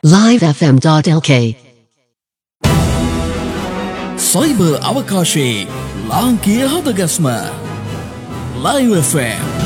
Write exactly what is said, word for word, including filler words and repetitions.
live f m dot l k cyber අවකාශයේ ලාංකීය හදගස්ම Live F M